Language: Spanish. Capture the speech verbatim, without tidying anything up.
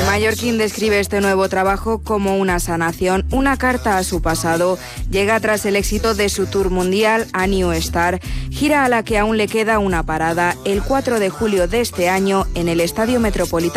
mallorquín describe este nuevo trabajo como una sanación, una carta a su pasado. Llega tras el éxito de su tour mundial A New Star, gira a la que aún le queda una parada el cuatro de julio de este año en el Estadio Metropolitano